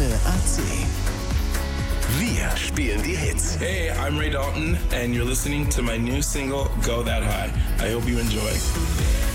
AC. Wir spielen die Hits. Hey, I'm Ray Dalton and you're listening to my new single, Go That High. I hope you enjoy.